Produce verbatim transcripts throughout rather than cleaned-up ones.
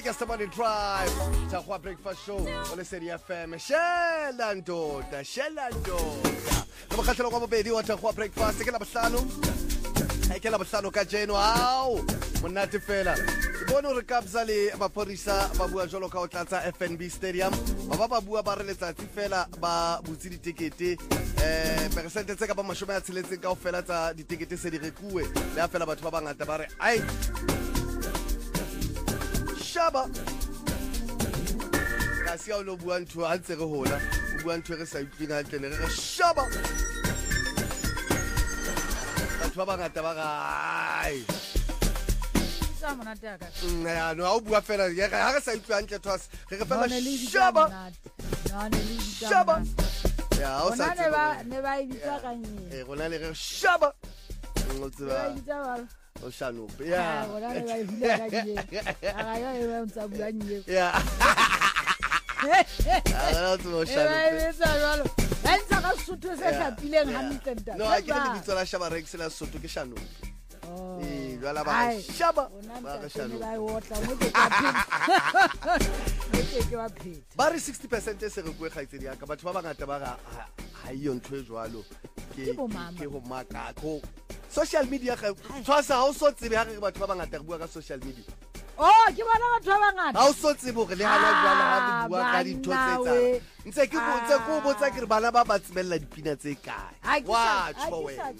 Somebody drive Tahua Breakfast Show on the City F M. Shelando, Shelando. Lo makhathela kwa bobedi wa Tahua Breakfast ke la bohlano. Ha ke la bohlano ka jeno ao. Monate fela. Bona re kapsa le maporisa ba bua jolo ka o tlatsa F N B Stadium. Ba ba bua ba re letsatsi fela ba butsi ditikete. Eh persente tse ka ba mashome a tsheletseng ka ofela tsa ditikete se di rekuwe. Le a fela batho ba bangata ba re ai Shaba ka sia o lo bua ntho a ntse re hola o bua ntho re sa itlweng hantle ne re shaba batho ba bangata ba ga ai sa mona tya ka ya no a o bua fela ya ga re sa itlweng hantle thwas re re fela shaba no ne le shaba ya o sa ne ba ne ba ibitsa ka nyi eh rona le re shaba o tseba o shano ya wala le ba hula ka nyi aga ya e ba ntsa bua nyi ya aga o shano e sa jalo entsa ka sotho se hlapileng hantle nta no a ke le bitso la shaba rex la sotho ke shano eh jwala ba shaba ba ka shano ba otla mo ke ka phela ke wa phela ba re sixty percent se re kwe khaitsedi ya ka batho ba bangata ba ga ha iyo ntwe jwalo ke ke ho maka ko social media ga tshwasa ha o so tsebe ha re batho ba bangata re bua ka social media oh ke bona batho ba bangata ha o so tsebe re le hana jwalo ha re bua ka dintho tse tsa ntse ke go tse go botsa ke re bana ba ba tsebella dipina tse kae wa tsho wena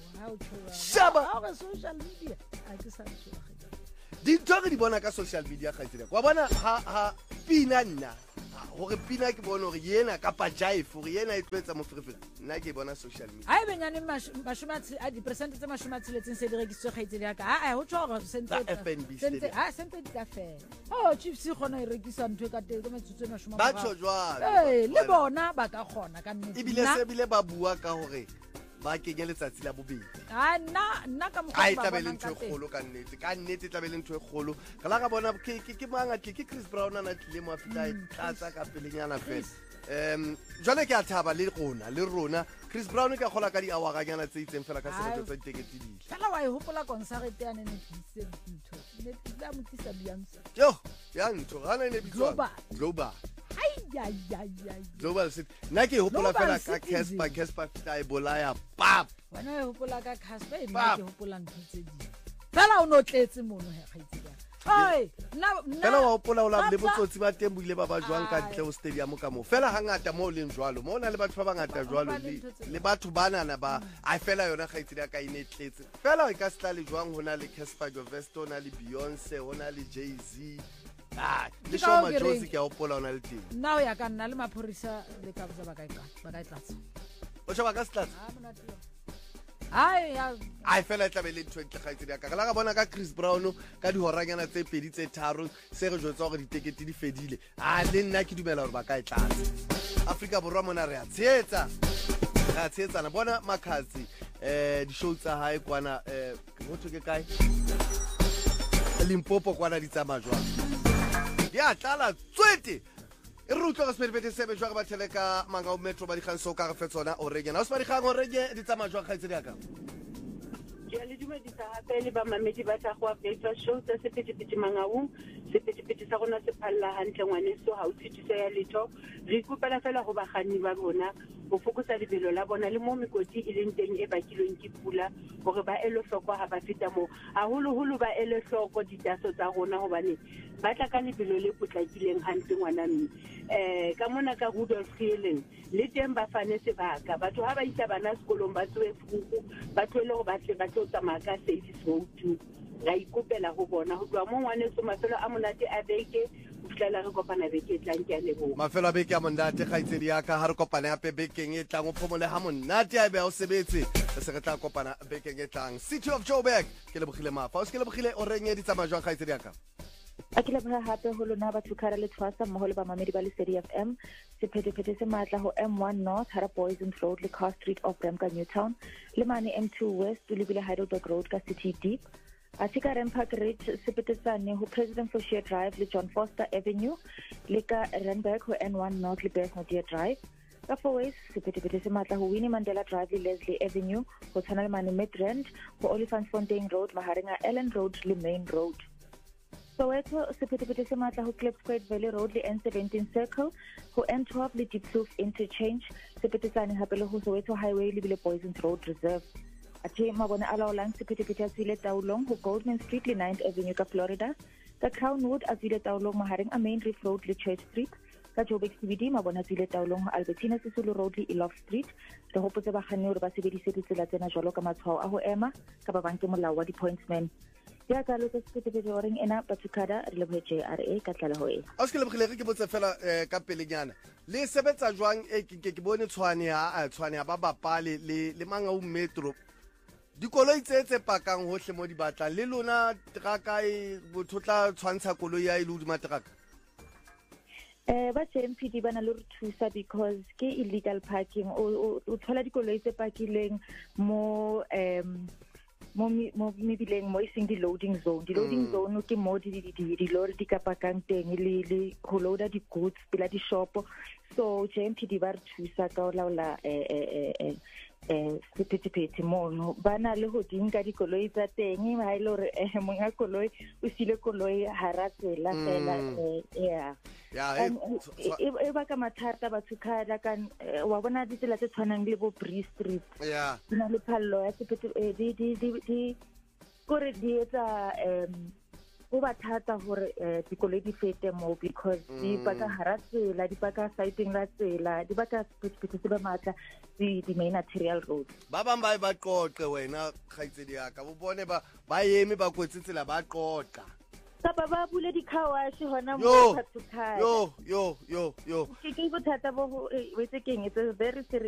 shaba ha social media ha ke sa tsho dintho re di bona ka social media ga tsela kwa bona ha ha pina nna hore pina ke bona hore yena ka pajive hore yena e tlwetsa mo frefere nna ke bona social media ai benyane mashumatsi a di percent tse mashumatsi letseng se di rekisitswe khaitsedi ya ka a a ho tsho gore sente F N B sente a sente di ka fela oh chief se khona e rekisa ntwe ka teng ka metsutso mashuma ba tsho jwalo eh le bona ba ka khona ka nnete ibile se bile ba bua ka hore ba kenye letsatsi la bobedi a nna nna ka mokgwa ba bona tlabele ntwe kgolo ka nnete ka nnete tlabele ntwe kgolo ga la ga bona ke ke manga ke Chris Brown ana tlile mo afita tlatsa ka pelenyana fela em jwale ke a thaba le rona le rona Chris Brown ke a gola ka di awara nyana tse itseng fela ka sebetso tsa ditekete di fela wa e hopola concert ya ne ne tlise ntho ne tla motisa Beyonce yo ya ntho ga ne ne bitswa global ai ya ya ya global city na ke hopola fela ka Casper Casper fita e bolaya pap wena e hopola ka Casper e nna ke hopola ntho tse di fela o no tletse mono he khaitsi ai na fela wa hopola o la le botsotsi ba teng buile ba ba jwang ka ntle ho stadium ka mo fela hangata mo leng jwalo mo na le batho ba bangata jwalo le batho bana na ba a fela yona khaitsi ya ka ine tletse fela e ka stla le jwang hona le Casper Jovesto na le Beyonce hona le Jay-Z ah le show ma jozi ke a hopola ona le teng now ya ka nna le maphorisa le ka botsa ba ka eka ba ka tlatsa o tshaba ka stlatsa ah monate ai ya ai fela tla be le twenty khaitsedi ya ka ga la ga bona ka Chris Brown ka di horanyana tse pedi tse tharo se re jotsa gore ditekete di fedile ah le nna ke dumela gore ba ka tlatsa Africa borwa mona re a tshetsa a tshetsa na bona makhatsi eh di show tsa hae kwana eh motho ke kae Limpopo kwana di tsama jwa ya tlala tswete e re utlwa go sepedipete sebe jwa ga bathele ka manga o metro ba di kgang so ka re fetsona o rege na o se ba di kgang o rege di tsama jwa kgaitsedi ya ka ke le dumedisa hape le ba mamedi ba Tahua Breakfast Show tsa sepedipete mangaung sepedipete sa rona se phalla hantle ngwaneso ha o tshitiso ya letho re ikopela fela go bagani ba bona go fokotsa lebelo la bona le mo mekoti e leng teng e bakilweng ke pula gore ba elo hloko ha ba feta mo haholoholo ba elo hloko ditaso tsa rona hobane ba tla ka lebelo le potlakileng hantle ngwana mme eh ka mona ka Rudolph Hill le teng ba fane sebaka batho ha ba isa bana sekolong ba tsoe fuku ba tlwele go ba tle ba tlo tsamaya ka service road to ra ikopela go bona go tloa mo ngwane so mafelo a monate a beke o fitlela re kopana beke e tlang ke a leboga mafelo a beke a monate kgaitsedi ya ka ha re kopana ya bekeng e tlang o phomole ha monate a be o sebetse se re tla kopana bekeng e tlang City of Joburg ke le bogile mafa o se ke le bogile o reng e di tsama jwa kgaitsedi ya ka a ke lebha hape ho lona ba thukara le tshwasa mo ho le ba mamedi ba le City F M sephethephethe se matla ho M one North Hara Boys and Road le Car Street of Remka Newtown le mane M two West le bile Heidelberg Road ka City Deep a tika Rempark Ridge sepethetsane ho President Forshire Drive le John Foster Avenue le ka Randburg ho N one North le Bethlehem Drive ka Fourways sephethephethe se matla ho Winnie Mandela Drive le Leslie Avenue ho tshwana le mane Midrand ho Oliphantfontein Road mahareng a Ellen Road le Main Road Soweto sephethephethe se matla ho Klipsquare Valley Road le N seventeen Circle, ho N twelve le Diepsloot Interchange, sephethesane hape le ho Soweto Highway le bile Poisons Road Reserve. Athe mabone a laolang sephethephethe a tswile taolong ho Goldman Street le ninth Avenue ka Florida, ka Crownwood a tswile taolong mahareng a Main Reef Road le Church Street, ka Joburg C B D mabone a tswile taolong ho Albertina Sisulu Road le Eloff Street. Re hopotse bakganni hore ba sebedise ditsela tsena jwalo ka matshwao a ho ema ka ba bang ke molao wa di-pointsman. Ya ka lo sephethephethe oreng ena Bathukada re lebohe J R A ka tlaleho e. A se ke lebogile ke botse fela ka pelenyana le sebetsa jwang e ke ke bone tshwane ha tshwane ba bapale le le Mangaung Metro dikoloi tse tse pakang hohle mo di batlang le lona traka e bothotla tshwantsha koloi ya ile hodima traka. Eh ba J M P D bana le re thusa because ke illegal parking o o thola dikoloi tse pakileng mo em mo mo mebileng mo iseng di loading zone di loading zone ke mo di di di lori di ka pakang teng le le ho loada di goods pela di shop. So J M P D ba re thusa ka la la eh eh eh eh sephethephethe mono bana le ho dinka dikoloi tsa teng ha ile hore eh monga koloi o sile koloi hara tsela fela eh yeah ya e ba ka mathata Bathukada kan wa bona ditsela tse tshwanang le bo Bree Street ya dina le phallo ya sephethephethe di di di di gore di etsa em go ba thata gore dikoloi di fete mo because di baka hara tsela di baka sighting la tsela di baka sephethephethe se ba matla di di main arterial road ba bang ba ba qoqe wena kgaitsedi ya ka bo bone ba ba yeme ba kwetse tsela ba qoqa kapa ba bule di car wash hona yo mo Bathukada yo yo yo yo ke ke bothata bo ho wetse keng it's a very serious